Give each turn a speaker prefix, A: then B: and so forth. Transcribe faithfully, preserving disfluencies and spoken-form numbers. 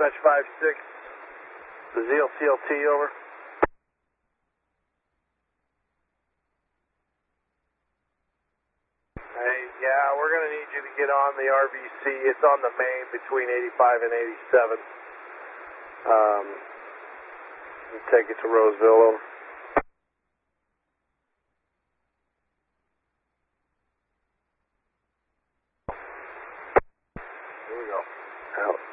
A: dispatch five six, the Z L C L T, over. Hey, yeah, we're going to need you to get on the R V C. It's on the main between eighty-five and eighty-seven. Um, take it to Roseville, over. Here we go. Out.